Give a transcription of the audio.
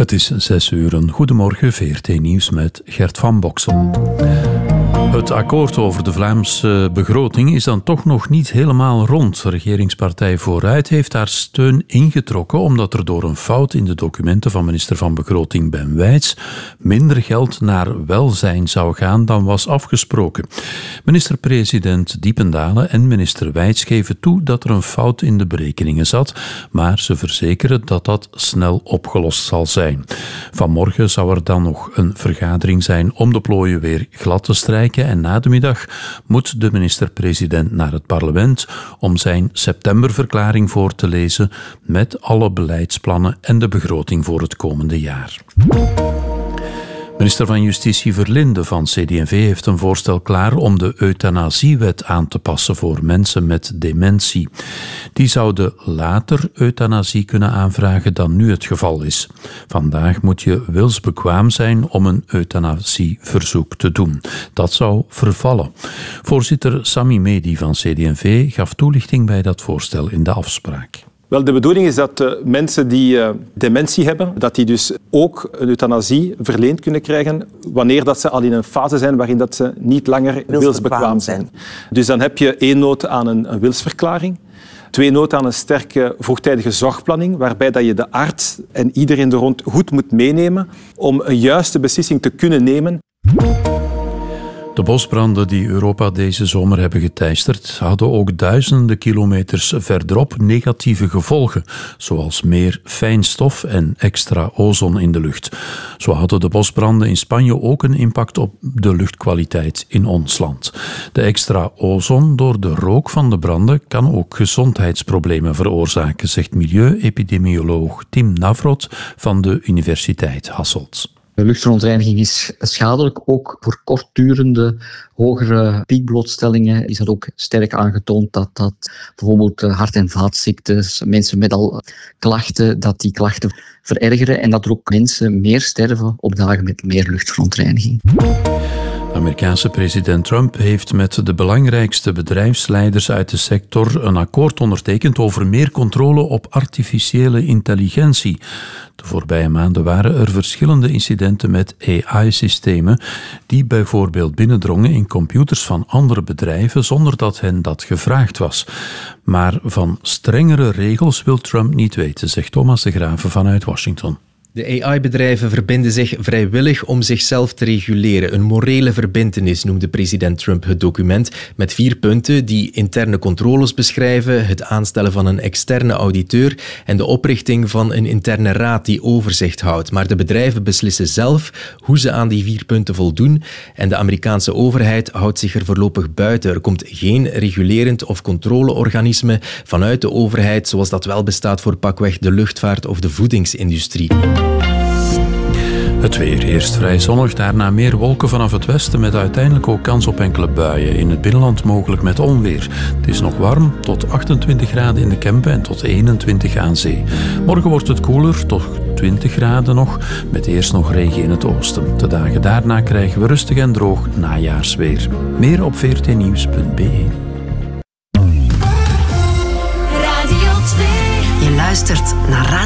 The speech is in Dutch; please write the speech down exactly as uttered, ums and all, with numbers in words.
Het is zes uur. Goedemorgen, V R T Nieuws met Gert van Boksel. Het akkoord over de Vlaamse begroting is dan toch nog niet helemaal rond. De regeringspartij Vooruit heeft haar steun ingetrokken omdat er door een fout in de documenten van minister van Begroting Ben Wijts minder geld naar welzijn zou gaan dan was afgesproken. Minister-president Diependalen en minister Wijts geven toe dat er een fout in de berekeningen zat, maar ze verzekeren dat dat snel opgelost zal zijn. Vanmorgen zou er dan nog een vergadering zijn om de plooien weer glad te strijken. En na de middag moet de minister-president naar het parlement om zijn septemberverklaring voor te lezen met alle beleidsplannen en de begroting voor het komende jaar. Minister van Justitie Verlinde van C D en V heeft een voorstel klaar om de euthanasiewet aan te passen voor mensen met dementie. Die zouden later euthanasie kunnen aanvragen dan nu het geval is. Vandaag moet je wilsbekwaam zijn om een euthanasieverzoek te doen. Dat zou vervallen. Voorzitter Sami Medi van C D en V gaf toelichting bij dat voorstel in de afspraak. Wel, de bedoeling is dat uh, mensen die uh, dementie hebben, dat die dus ook een euthanasie verleend kunnen krijgen wanneer dat ze al in een fase zijn waarin dat ze niet langer wilsbekwaam zijn. Dus dan heb je één nood aan een, een wilsverklaring, twee nood aan een sterke vroegtijdige zorgplanning, waarbij dat je de arts en iedereen er rond goed moet meenemen om een juiste beslissing te kunnen nemen. De bosbranden die Europa deze zomer hebben geteisterd hadden ook duizenden kilometers verderop negatieve gevolgen, zoals meer fijnstof en extra ozon in de lucht. Zo hadden de bosbranden in Spanje ook een impact op de luchtkwaliteit in ons land. De extra ozon door de rook van de branden kan ook gezondheidsproblemen veroorzaken, zegt milieuepidemioloog Tim Navrot van de Universiteit Hasselt. De luchtverontreiniging is schadelijk. Ook voor kortdurende, hogere piekblootstellingen is dat ook sterk aangetoond dat dat bijvoorbeeld hart- en vaatziektes, mensen met al klachten, dat die klachten verergeren en dat er ook mensen meer sterven op dagen met meer luchtverontreiniging. De Amerikaanse president Trump heeft met de belangrijkste bedrijfsleiders uit de sector een akkoord ondertekend over meer controle op artificiële intelligentie. De voorbije maanden waren er verschillende incidenten met A I-systemen die bijvoorbeeld binnendrongen in computers van andere bedrijven zonder dat hen dat gevraagd was. Maar van strengere regels wil Trump niet weten, zegt Thomas de Graeve vanuit Washington. De A I-bedrijven verbinden zich vrijwillig om zichzelf te reguleren. Een morele verbintenis noemde president Trump het document met vier punten die interne controles beschrijven, het aanstellen van een externe auditeur en de oprichting van een interne raad die overzicht houdt. Maar de bedrijven beslissen zelf hoe ze aan die vier punten voldoen en de Amerikaanse overheid houdt zich er voorlopig buiten. Er komt geen regulerend of controleorganisme vanuit de overheid zoals dat wel bestaat voor pakweg de luchtvaart of de voedingsindustrie. Het weer. Eerst vrij zonnig, daarna meer wolken vanaf het westen met uiteindelijk ook kans op enkele buien. In het binnenland mogelijk met onweer. Het is nog warm, tot achtentwintig graden in de Kempen en tot eenentwintig aan zee. Morgen wordt het koeler, tot twintig graden nog, met eerst nog regen in het oosten. De dagen daarna krijgen we rustig en droog najaarsweer. Meer op v r t nieuws punt b e. Radio twee. Je luistert naar Radio